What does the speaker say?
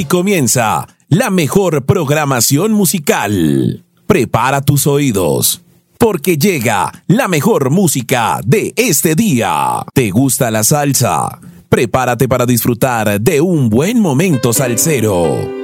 Aquí comienza la mejor programación musical. Prepara tus oídos, porque llega la mejor música de este día. ¿Te gusta la salsa? Prepárate para disfrutar de un buen momento salsero.